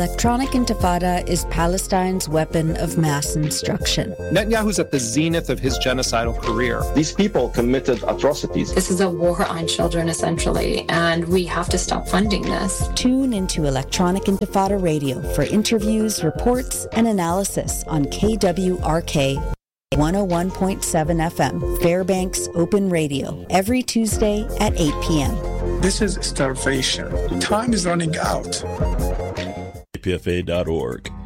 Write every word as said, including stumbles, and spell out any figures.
Electronic Intifada is Palestine's weapon of mass destruction. Netanyahu's at the zenith of his genocidal career. These people committed atrocities. This is a war on children, essentially, and we have to stop funding this. Tune into Electronic Intifada Radio for interviews, reports, and analysis on K W R K one oh one point seven F M, Fairbanks Open Radio, every Tuesday at eight p.m. This is starvation. Time is running out. K P F A dot org.